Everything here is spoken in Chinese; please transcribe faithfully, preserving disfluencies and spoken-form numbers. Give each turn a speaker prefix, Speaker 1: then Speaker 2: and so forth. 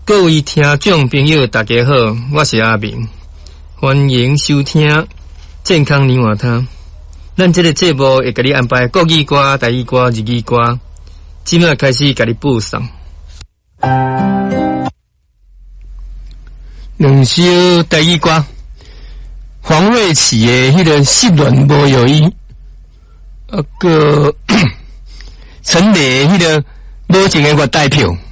Speaker 1: 各位听众朋友，大家好，我是阿明，欢迎收听健康年华汤。咱这个节目会给你安排国语歌、台语歌、日语歌，即马开始给你播送。两首台语歌，黄瑞琪的迄个失恋无有意，啊个陈雷迄个无情的月台票。